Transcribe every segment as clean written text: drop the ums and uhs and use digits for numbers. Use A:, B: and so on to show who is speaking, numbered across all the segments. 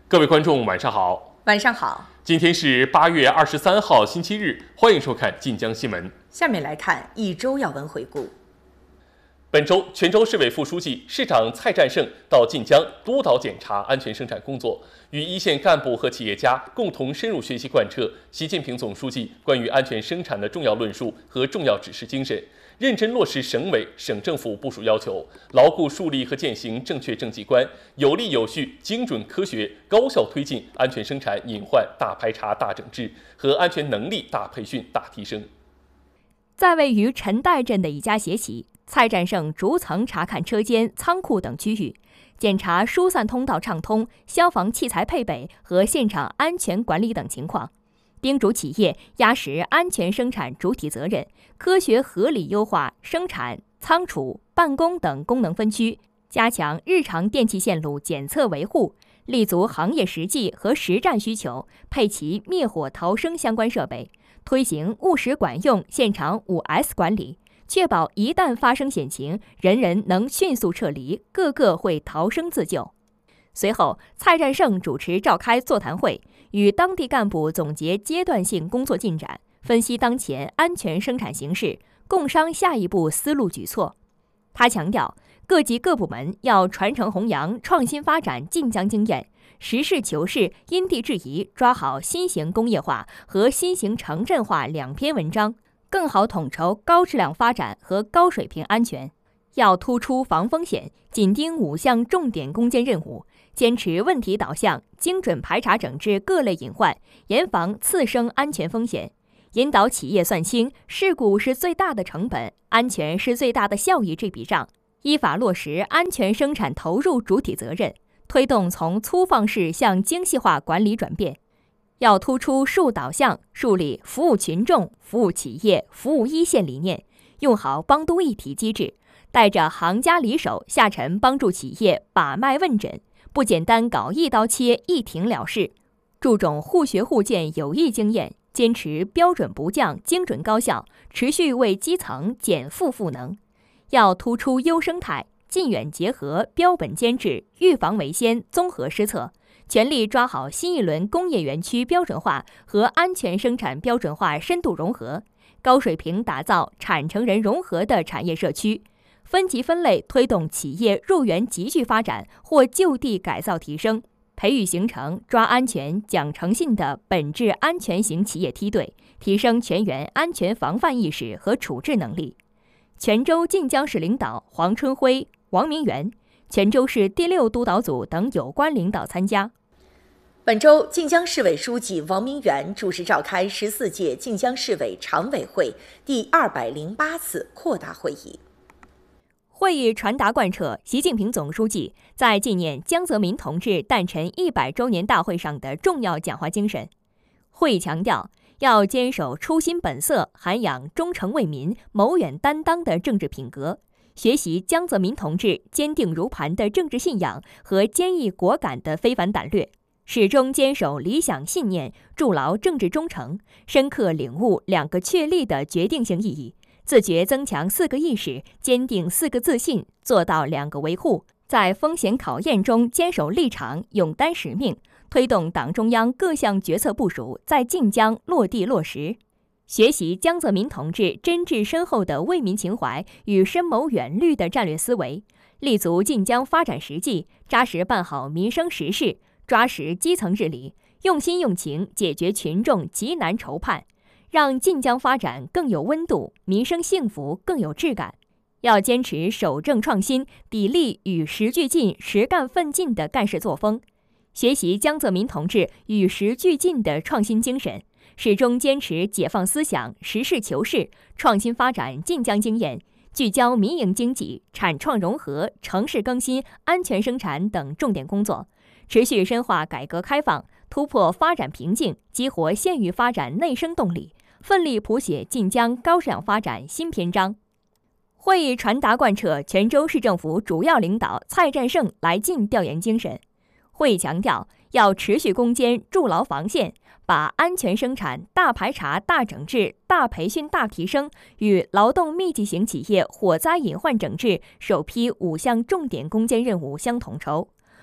A: 各位观众，晚上好。
B: 晚上好。
A: 今天是8月23号，星期日，欢迎收看晋江新闻。
B: 下面来看一周要闻回顾。
A: 本周，泉州市委副书记、市长蔡占胜到晋江督导检查安全生产工作，与一线干部和企业家共同深入学习贯彻习近平总书记关于安全生产的重要论述和重要指示精神，认真落实省委、省政府部署要求，牢固树立和践行正确政绩观，有力有序、精准科学、高效推进安全生产隐患大排查、大整治和安全能力大培训、大提升。
C: 在位于陈岱镇的一家协企，蔡占胜逐层查看车间、仓库等区域，检查疏散通道畅通、消防器材配备和现场安全管理等情况，叮嘱企业压实安全生产主体责任，科学合理优化生产、仓储、办公等功能分区，加强日常电气线路检测维护，立足行业实际和实战需求，配齐灭火逃生相关设备，推行务实管用现场5S 管理，确保一旦发生险情，人人能迅速撤离，个个会逃生自救。随后，蔡占胜主持召开座谈会，与当地干部总结阶段性工作进展，分析当前安全生产形势，共商下一步思路举措。他强调，各级各部门要传承弘扬创新发展晋江经验，实事求是、因地制宜抓好新型工业化和新型城镇化两篇文章，更好统筹高质量发展和高水平安全。要突出防风险，紧盯5项重点攻坚任务，坚持问题导向，精准排查整治各类隐患，严防次生安全风险。引导企业算清事故是最大的成本，安全是最大的效益这笔账，依法落实安全生产投入主体责任，推动从粗放式向精细化管理转变。要突出树导向，树立服务群众、服务企业、服务一线理念，用好帮督一体机制，带着行家里手下沉帮助企业把脉问诊，不简单搞一刀切、一停了事，注重互学互鉴有益经验，坚持标准不降、精准高效，持续为基层减负赋能。要突出优生态，近远结合，标本兼治，预防为先，综合施策，全力抓好新一轮工业园区标准化和安全生产标准化深度融合，高水平打造产承人融合的产业社区，分级分类推动企业入园集聚发展或就地改造提升，培育形成抓安全、讲诚信的本质安全型企业梯队，提升全员安全防范意识和处置能力。泉州晋江市领导黄春辉、王明元，泉州市第6督导组等有关领导参加。
B: 本周，晋江市委书记王明元主持召开14届晋江市委常委会第208次扩大会议。
C: 会议传达贯彻习近平总书记在纪念江泽民同志诞辰100周年大会上的重要讲话精神。会议强调，要坚守初心本色，涵养忠诚为民、谋远担当的政治品格，学习江泽民同志坚定如磐的政治信仰和坚毅果敢的非凡胆略，始终坚守理想信念，筑牢政治忠诚，深刻领悟2个确立的决定性意义，自觉增强4个意识，坚定4个自信，做到2个维护，在风险考验中坚守立场，勇担使命，推动党中央各项决策部署在晋江落地落实。学习江泽民同志真挚深厚的为民情怀与深谋远虑的战略思维，立足晋江发展实际，扎实办好民生实事，抓实基层治理，用心用情解决群众急难愁盼，让晋江发展更有温度，民生幸福更有质感。要坚持守正创新，砥砺与时俱进、实干奋进的干事作风，学习江泽民同志与时俱进的创新精神，始终坚持解放思想、实事求是、创新发展晋江经验，聚焦民营经济、产创融合、城市更新、安全生产等重点工作，持续深化改革开放，突破发展瓶颈，激活县域发展内生动力，奋力谱写晋江高质量发展新篇章。会议传达贯彻泉州市政府主要领导蔡占胜来晋调研精神。会议强调，要持续攻坚筑牢防线，把安全生产大排查、大整治、大培训、大提升与劳动密集型企业火灾隐患整治首批5项重点攻坚任务相统筹，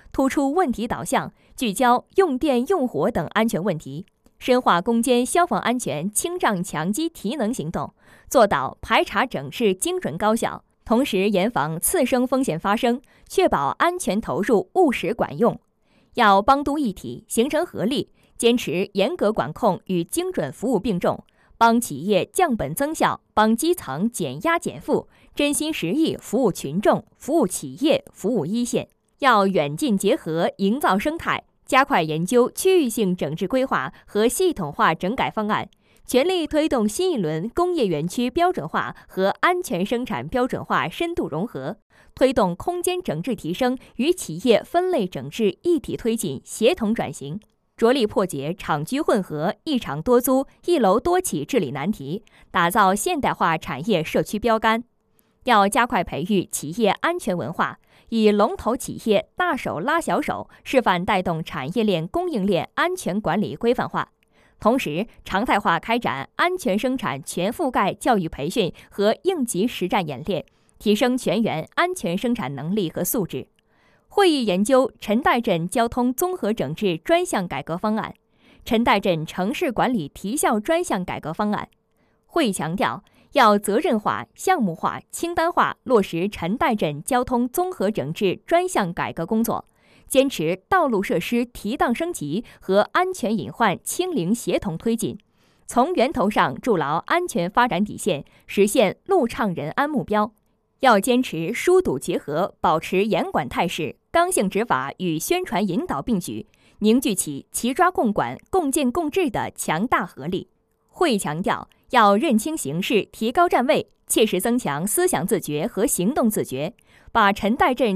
C: 突出问题导向，聚焦用电用火等安全问题，深化攻坚消防安全清障强击提能行动，做到排查整治精准高效，同时严防次生风险发生，确保安全投入务实管用。要帮督一体，形成合力，坚持严格管控与精准服务并重，帮企业降本增效，帮基层减压减负，真心实意服务群众、服务企业、服务一线。要远近结合，营造生态，加快研究区域性整治规划和系统化整改方案，全力推动新一轮工业园区标准化和安全生产标准化深度融合，推动空间整治提升与企业分类整治一体推进协同转型，着力破解厂居混合、一厂多租、一楼多企治理难题，打造现代化产业社区标杆。要加快培育企业安全文化，以龙头企业大手拉小手，示范带动产业链供应链安全管理规范化。同时，常态化开展安全生产全覆盖教育培训和应急实战演练，提升全员安全生产能力和素质。会议研究陈岱镇交通综合整治专项改革方案、陈岱镇城市管理提效专项改革方案。会议强调，要责任化、项目化、清单化落实陈岱镇交通综合整治专项改革工作，坚持道路设施提档升级和安全隐患清零协同推进，从源头上筑牢安全发展底线，实现路畅人安目标。要坚持疏堵结合，保持严管态势，刚性执法与宣传引导并举，凝聚起齐抓共管、共建共治的强大合力。会议强调，要认清形势，提高站位，切实增强思想自觉和行动自觉，把陈岱镇